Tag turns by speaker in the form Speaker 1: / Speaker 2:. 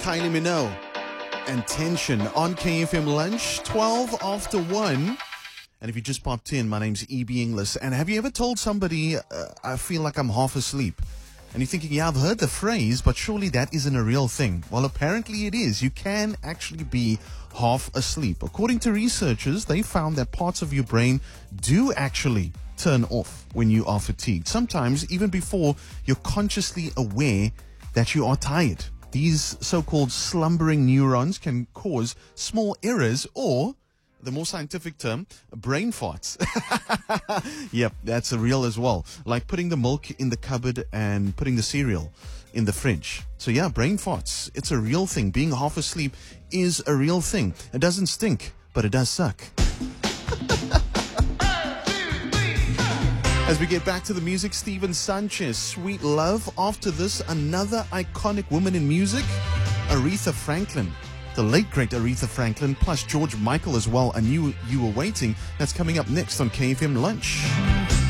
Speaker 1: Kylie Minogue and Tension on KFM Lunch, 12 after 1. And if you just popped in, my name's E.B. Inglis. And have you ever told somebody, I feel like I'm half asleep? And you're thinking, yeah, I've heard the phrase, but surely that isn't a real thing. Well, apparently it is. You can actually be half asleep. According to researchers, they found that parts of your brain do actually turn off when you are fatigued. Sometimes even before you're consciously aware that you are tired. These so-called slumbering neurons can cause small errors or, the more scientific term, brain farts. Yep, that's real as well. Like putting the milk in the cupboard and putting the cereal in the fridge. So yeah, brain farts. It's a real thing. Being half asleep is a real thing. It doesn't stink, but it does suck. As we get back to the music, Steven Sanchez, Sweet Love. After this, another iconic woman in music, Aretha Franklin. The late, great Aretha Franklin, plus George Michael as well. I Knew You Were Waiting. That's coming up next on KFM Lunch.